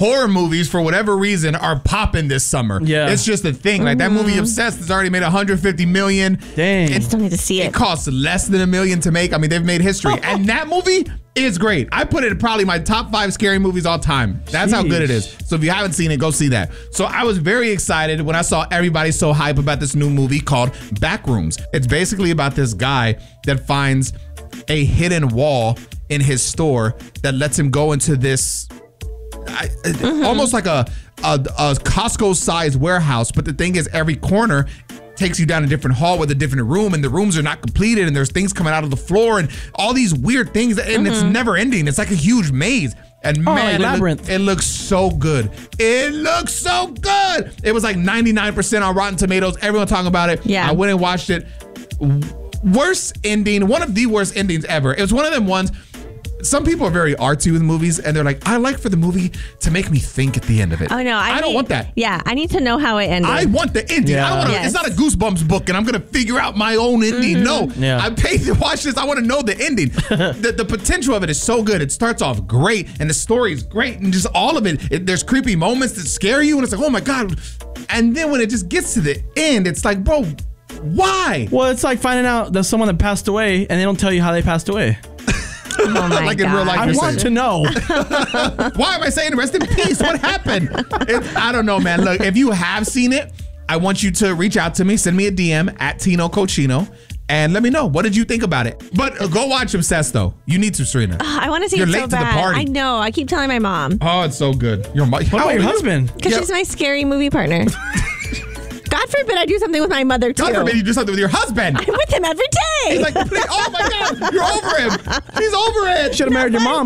horror movies, for whatever reason, are popping this summer. Yeah. It's just a thing. Like that movie Obsessed has already made $150 million. Dang. I still need to see It it. costs less than $1 million to make. I mean, they've made history. And that movie is great. I put it in probably my top 5 scary movies all time. That's how good it is. So if you haven't seen it, go see that. So I was very excited when I saw everybody so hype about this new movie called Backrooms. It's basically about this guy that finds a hidden wall in his store that lets him go into this almost like a Costco-sized warehouse. But the thing is, every corner takes you down a different hall with a different room, and the rooms are not completed, and there's things coming out of the floor and all these weird things, and it's never ending. It's like a huge maze. And man, Labyrinth. it looks so good. It looks so good. It was like 99% on Rotten Tomatoes. Everyone talking about it. Yeah. I went and watched it. Worst ending, one of the worst endings ever. It was one of them ones. Some people are very artsy with movies, and they're like, I like for the movie to make me think at the end of it. Oh, no. I don't want that. Yeah, I need to know how it ended. I want the ending. Yeah. I don't want to. Yes. It's not a Goosebumps book, and I'm gonna figure out my own ending. No, Yeah. I paid to watch this. I want to know the ending. the potential of it is so good. It starts off great, and the story is great, and just all of it. There's creepy moments that scare you, and it's like, oh my god. And then when it just gets to the end, it's like, bro, why? Well, it's like finding out that someone that passed away and they don't tell you how they passed away. Oh my Like in real life, God. I want to know. Why am I saying rest in peace? What happened? I don't know, man. Look, if you have seen it, I want you to reach out to me. Send me a DM at Tino Cochino and let me know. What did you think about it? But go watch Obsessed, though. You need to, Serena. I want to see You're it late so to the bad. party. I know. I keep telling my mom. Oh, it's so good. What about your husband? Because Yeah. she's my scary movie partner. God forbid I do something with my mother, too. God forbid you do something with your husband. I'm with him every day. He's like, please, oh my God, you're over him. He's over it. Should have married your mom.